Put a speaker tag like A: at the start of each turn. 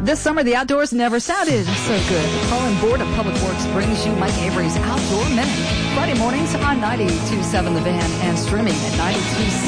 A: This summer, the outdoors never sounded so good. Colin Board of Public Works brings you Mike Avery's Outdoor Minute. Friday mornings on 92.7 The Van and streaming at 92.7.